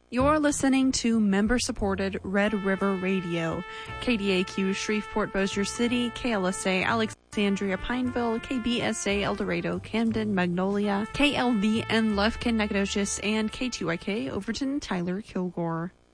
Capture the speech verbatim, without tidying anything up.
You're listening to member-supported Red River Radio, K D A Q Shreveport Bossier City, K L S A Alexandria Pineville, K B S A El Dorado Camden Magnolia, K L V N Lufkin Nacogdoches, and K two Y K Overton Tyler Kilgore.